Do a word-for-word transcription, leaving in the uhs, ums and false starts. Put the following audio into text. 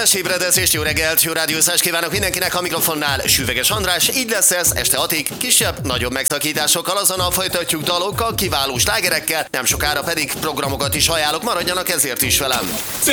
Kellemes ébredezést, jó reggelt, jó rádiózást kívánok mindenkinek, a mikrofonnál Süveges András. Így lesz ez este hatig, kisebb, nagyobb megszakításokkal, azonnal folytatjuk dalokkal, kiváló slágerekkel, nem sokára pedig programokat is ajánlok, maradjanak ezért is velem.